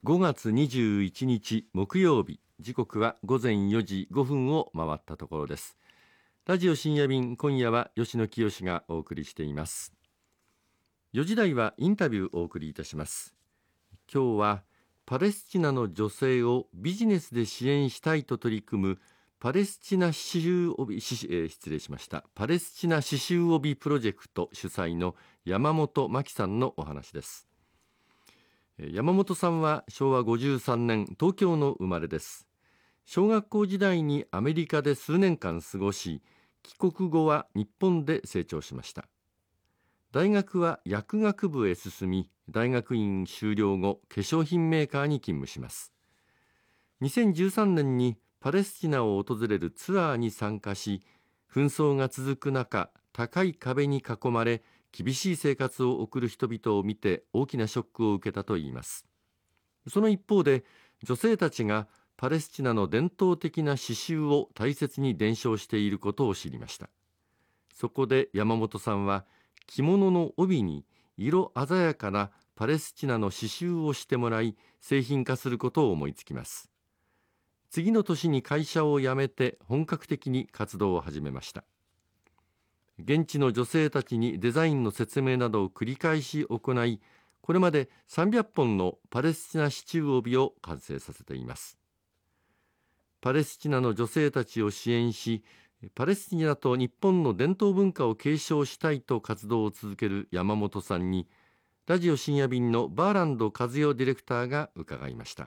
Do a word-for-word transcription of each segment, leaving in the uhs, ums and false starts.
ごがつにじゅういちにち木曜日、時刻はごぜんよじごふんを回ったところです。ラジオ深夜便、今夜は吉野清がお送りしています。よじ台はインタビューをお送りいたします。今日はパレスチナの女性をビジネスで支援したいと取り組むパレスチナ刺繍帯、えー、失礼しましたパレスチナ刺繍帯プロジェクト主催の山本真紀さんのお話です。山本さんはしょうわごじゅうさんねん東京の生まれです。小学校時代にアメリカで数年間過ごし、帰国後は日本で成長しました。大学は薬学部へ進み、大学院修了後、化粧品メーカーに勤務します。にせんじゅうさんねんにパレスチナを訪れるツアーに参加し、紛争が続く中、高い壁に囲まれ、厳しい生活を送る人々を見て大きなショックを受けたといいます。その一方で、女性たちがパレスチナの伝統的な刺繍を大切に伝承していることを知りました。そこで山本さんは、着物の帯に色鮮やかなパレスチナの刺繍をしてもらい、製品化することを思いつきます。次の年に会社を辞めて本格的に活動を始めました。現地の女性たちにデザインの説明などを繰り返し行い、これまでさんびゃっぽんのパレスチナ刺繍帯を完成させています。パレスチナの女性たちを支援し、パレスチナと日本の伝統文化を継承したいと活動を続ける山本さんに、ラジオ深夜便のバーランド和代ディレクターが伺いました。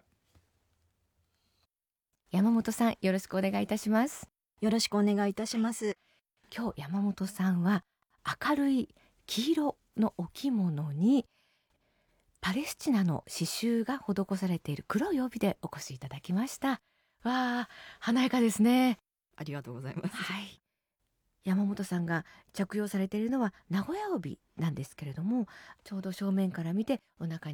山本さん、よろしくお願いいたします。 よろしくお願いいたします。 今日山本さんは明るい黄色のお着物にパレスチナの刺繍が施されている黒い帯でお越しいただきました。わあ、華やかですね。 ありがとうございます。 はい。山本さんが着用されているのは名古屋帯なんですけれども、ちょうど正面から見てお腹に